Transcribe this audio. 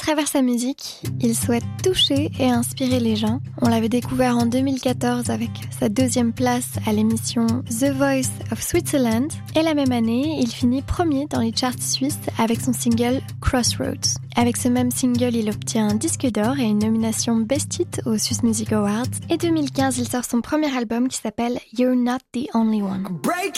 travers sa musique, il souhaite toucher et inspirer les gens. On l'avait découvert en 2014 avec sa 2e place à l'émission The Voice of Switzerland. Et la même année, il finit premier dans les charts suisses avec son single Crossroads. Avec ce même single, il obtient un disque d'or et une nomination Best Hit aux Swiss Music Awards. Et 2015, il sort son premier album qui s'appelle You're Not the Only One. Break